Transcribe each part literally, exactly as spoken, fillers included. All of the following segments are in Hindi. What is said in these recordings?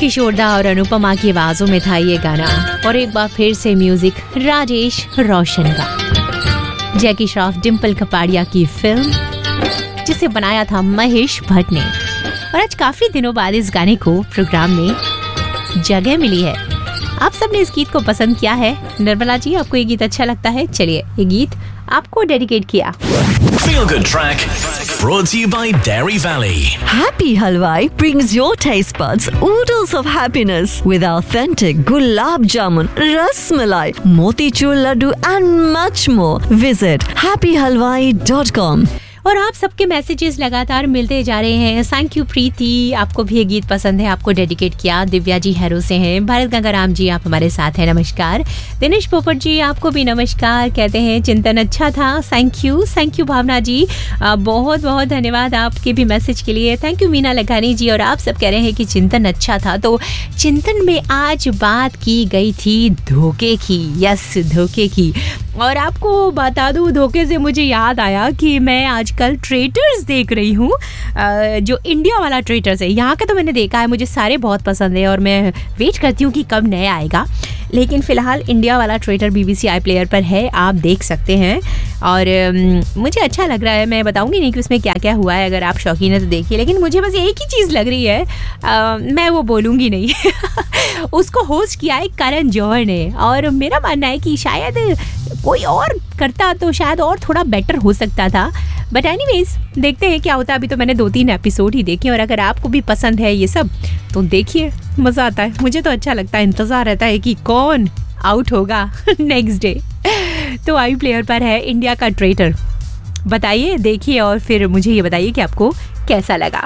किशोर दा और अनुपमा की आवाजों में था ये गाना, और एक बार फिर से म्यूजिक राजेश रोशन का। जैकी श्रॉफ डिम्पल कपाड़िया की फिल्म जिसे बनाया था महेश भट्ट ने, और आज काफी दिनों बाद इस गाने को प्रोग्राम में जगह मिली है। आप सबने इस गीत को पसंद किया है। निर्मला जी, आपको ये गीत अच्छा लगता है? चलिए, ये गीत आपको डेडिकेट किया। Feel Good Track brought to you by Dairy Valley. Happy Halwai brings your taste buds oodles of happiness with authentic gulab jamun, ras malai, motichur laddu and much more. Visit happy halwai dot com. और आप सबके मैसेजेस लगातार मिलते जा रहे हैं। थैंक यू प्रीति, आपको भी ये गीत पसंद है, आपको डेडिकेट किया। दिव्या जी हैरो से हैं। भारत गंगाराम जी, आप हमारे साथ हैं, नमस्कार। दिनेश पोपट जी, आपको भी नमस्कार। कहते हैं चिंतन अच्छा था, थैंक यू थैंक यू भावना जी, बहुत बहुत धन्यवाद आपके भी मैसेज के लिए। थैंक यू मीना लखानी जी। और आप सब कह रहे हैं कि चिंतन अच्छा था। तो चिंतन में आज बात की गई थी धोखे की। यस, धोखे की। और आपको बता दूं, धोखे से मुझे याद आया कि मैं आजकल ट्रेटर्स देख रही हूँ, जो इंडिया वाला ट्रेटर्स है। यहाँ का तो मैंने देखा है, मुझे सारे बहुत पसंद है और मैं वेट करती हूँ कि कब नया आएगा। लेकिन फ़िलहाल इंडिया वाला ट्रेटर बीबीसी आई प्लेयर पर है, आप देख सकते हैं। और मुझे अच्छा लग रहा है। मैं बताऊंगी नहीं कि उसमें क्या क्या हुआ है, अगर आप शौकीन है तो देखिए। लेकिन मुझे बस एक ही चीज़ लग रही है, आ, मैं वो बोलूँगी नहीं। उसको होस्ट किया है करण जौहर ने, और मेरा मानना है कि शायद कोई और करता तो शायद और थोड़ा बेटर हो सकता था। बट एनीवेज, देखते हैं क्या होता है। अभी तो मैंने दो तीन एपिसोड ही देखे, और अगर आपको भी पसंद है ये सब तो देखिए, मज़ा आता है। मुझे तो अच्छा लगता है, इंतज़ार रहता है कि कौन आउट होगा नेक्स्ट डे। तो आई प्लेयर पर है इंडिया का ट्रेटर। बताइए, देखिए, और फिर मुझे ये बताइए कि आपको कैसा लगा।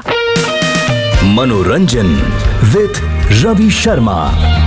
मनोरंजन with Ravi Sharma.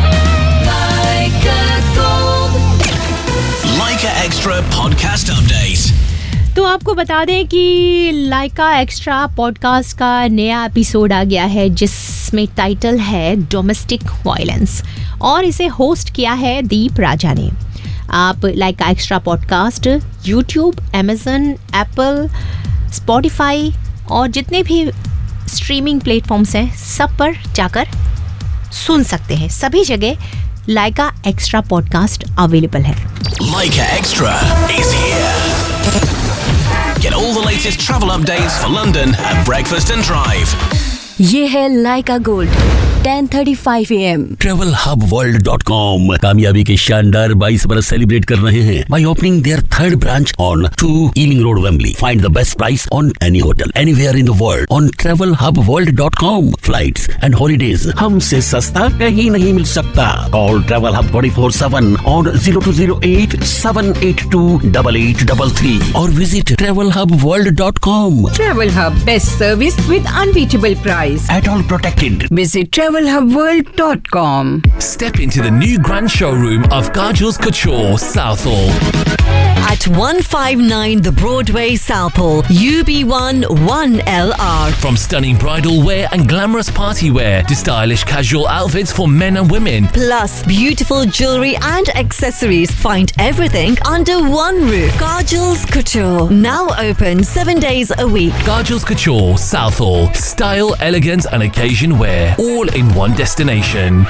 Lyca extra podcast update. तो आपको बता दें कि लाइका एक्स्ट्रा पॉडकास्ट का नया एपिसोड आ गया है, जिसमें टाइटल है डोमेस्टिक वायलेंस, और इसे होस्ट किया है दीप राजा ने। आप लाइका extra podcast YouTube, Amazon, Apple, Spotify और जितने भी स्ट्रीमिंग प्लेटफॉर्म्स हैं सब पर जाकर सुन सकते हैं। सभी जगह लाइका एक्स्ट्रा पॉडकास्ट अवेलेबल है। Laika Extra is here. Get all the latest travel updates for London at breakfast and drive. ये है लाइका gold ten thirty five A M. Travel hub world dot com कामयाबी के शानदार बाईस बरस सेलिब्रेट कर रहे हैं by opening their third branch on two Ealing Road, Wembley. Find the best price on any hotel anywhere in the world on travel hub world dot com. Flights and holidays हमसे सस्ता कहीं नहीं मिल सकता। Call Travel Hub twenty-four seven on zero two zero eight seven eight two eight eight three three or visit travel hub world dot com. Travel Hub, best service with unbeatable price. At all protected. Visit travel hub world dot com. Step into the new grand showroom of Kajal's Couture, Southall. At one five nine The Broadway, Southall, U B one one L R. From stunning bridal wear and glamorous party wear to stylish casual outfits for men and women. Plus beautiful jewelry and accessories. Find everything under one roof. Kajal's Couture, now open seven days a week. Kajal's Couture, Southall. Style, elegance and occasion wear. All in one destination.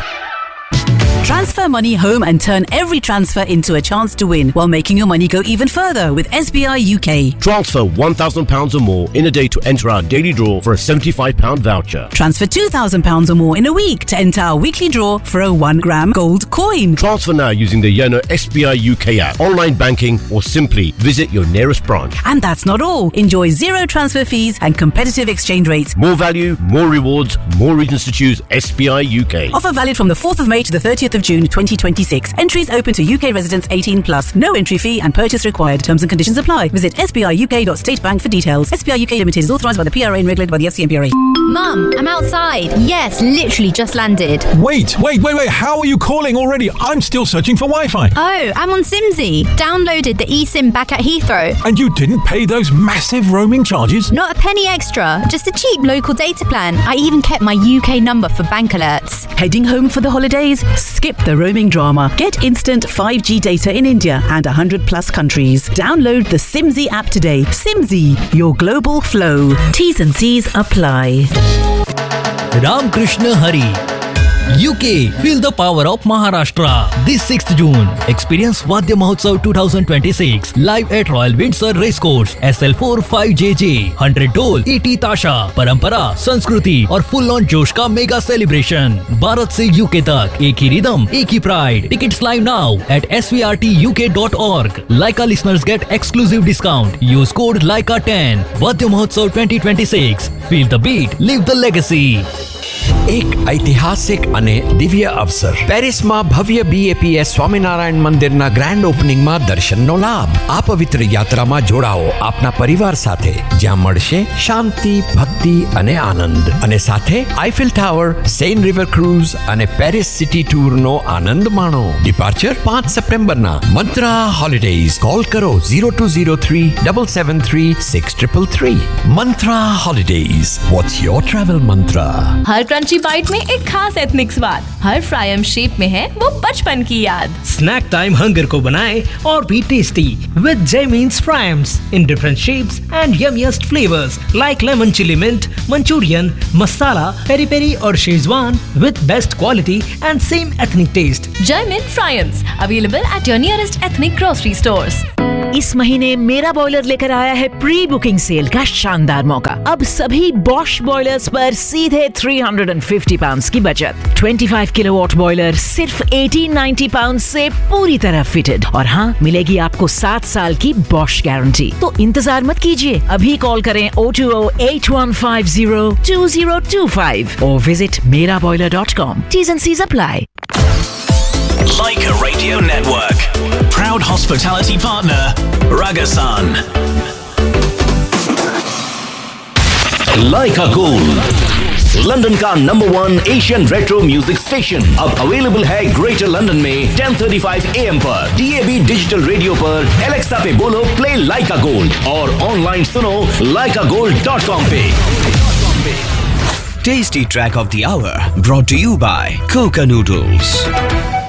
Transfer money home and turn every transfer into a chance to win while making your money go even further with S B I U K. Transfer one thousand pounds or more in a day to enter our daily draw for a seventy-five pound voucher. Transfer two thousand pounds or more in a week to enter our weekly draw for a one gram gold coin. Transfer now using the Yono S B I U K app, online banking, or simply visit your nearest branch. And that's not all. Enjoy zero transfer fees and competitive exchange rates. More value, more rewards, more reasons to choose S B I U K. Offer valid from the fourth of May to the thirtieth of June twenty twenty-six. Entries open to U K residents eighteen plus. No entry fee and purchase required. Terms and conditions apply. Visit s b i u k dot state bank for details. S B I U K Limited is authorised by the P R A and regulated by the F C M P R A. Mum, I'm outside. Yes, literally just landed. Wait, wait, wait, wait. How are you calling already? I'm still searching for Wi-Fi. Oh, I'm on Simsy. Downloaded the eSIM back at Heathrow. And you didn't pay those massive roaming charges? Not a penny extra. Just a cheap local data plan. I even kept my U K number for bank alerts. Heading home for the holidays? Skip the roaming drama. Get instant five G data in India and one hundred plus countries. Download the Simsy app today. Simsy, your global flow. T's and C's apply. Ramakrishna Hari U K, feel the power of Maharashtra. This sixth June, experience Vadya Mahotsav twenty twenty-six live at Royal Windsor Racecourse, S L four five J J. one hundred ढोल, eighty ताशा, परंपरा, संस्कृति और फुल ऑन जोश का मेगा सेलिब्रेशन। भारत से यूके तक एक ही रिदम, एक ही pride. Tickets live now at s v r t u k dot org. Laika listeners get exclusive discount. Use code Laika ten. Vadya Mahotsav twenty twenty-six. Feel the beat, live the legacy. એક ઐતિહાસિક અને દિવ્ય અવસર પેરિસમાં ભવ્ય બીએપીએસ સ્વામિનારાયણ મંદિરના ગ્રાન્ડ ઓપનિંગમાં દર્શનનો લાભ। આ પવિત્ર યાત્રામાં જોડાઓ આપના પરિવાર સાથે, જ્યાં મળશે શાંતિ, ભક્તિ અને આનંદ, અને સાથે Eiffel tower, Sen river cruise અને પેરિસ સિટી ટૂરનો આનંદ માણો। ડિપાર્ચર પાંચ સપ્ટેમ્બરના। મંત્રા હોલિડેઝ, કોલ કરો zero two zero three seven seven three six three three. મંત્રા holidays, what's your travel mantra? Her crunchy bite में एक खास एथनिक स्वाद, हर फ्रायम शेप में है वो बचपन की याद। स्नैक टाइम हंगर को बनाए और भी tasty with जैमीन्स fryums in different shapes and यमीएस्ट flavours like lemon chilli mint, Manchurian, masala, peri peri और Schezwan with best quality and same ethnic test. Jaimin fryums available at your nearest ethnic grocery stores. इस महीने मेरा बॉयलर लेकर आया है प्री बुकिंग सेल का शानदार मौका। अब सभी बॉश बॉयलर्स पर सीधे तीन सौ पचास पाउंड्स की बचत। पच्चीस किलोवाट बॉयलर सिर्फ अठारह सौ नब्बे पाउंड्स से पूरी तरह फिटेड, और हाँ, मिलेगी आपको सात साल की बॉश गारंटी। तो इंतजार मत कीजिए, अभी कॉल करें zero two zero eight one five zero two zero two five और विजिट मेरा boiler dot com. T's and C's apply. Laika Radio Network, proud hospitality partner, Ragasan. Laika Gold, London का number one Asian retro music station, अब अवेलेबल है ग्रेटर लंदन में ten thirty-five A M पर, D A B digital radio पर। एलेक्सा पे बोलो प्ले लाइका गोल्ड, और ऑनलाइन सुनो laika gold dot com पे। Tasty track of the hour brought to you by Coca Noodles.